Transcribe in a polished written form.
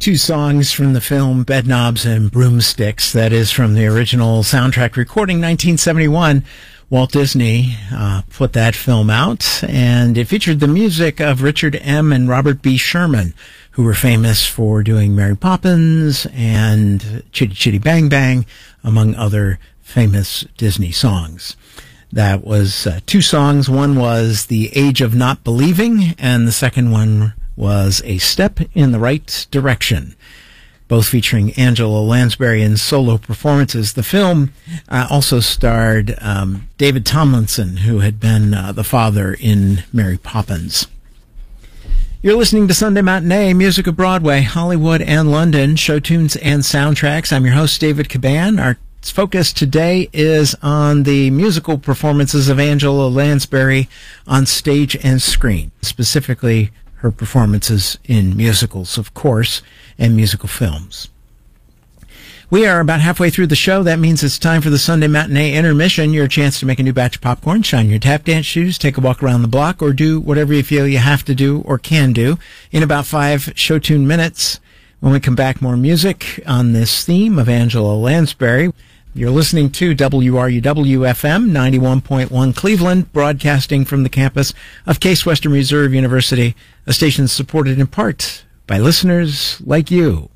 two songs from the film Bedknobs and Broomsticks. That is from the original soundtrack recording, 1971. Walt Disney put that film out, and it featured the music of Richard M. and Robert B. Sherman, who were famous for doing Mary Poppins and Chitty Chitty Bang Bang, among other famous Disney songs. That was two songs. One was The Age of Not Believing, and the second one was A Step in the Right Direction, both featuring Angela Lansbury in solo performances. The film also starred David Tomlinson, who had been the father in Mary Poppins. You're listening to Sunday Matinee, music of Broadway, Hollywood, and London, show tunes and soundtracks. I'm your host, David Caban. Our focus today is on the musical performances of Angela Lansbury on stage and screen, specifically her performances in musicals, of course, and musical films. We are about halfway through the show. That means it's time for the Sunday Matinee intermission, your chance to make a new batch of popcorn, shine your tap dance shoes, take a walk around the block, or do whatever you feel you have to do or can do in about 5 show tune minutes. When we come back, more music on this theme of Angela Lansbury. You're listening to WRUW-FM 91.1 Cleveland, broadcasting from the campus of Case Western Reserve University, a station supported in part by listeners like you.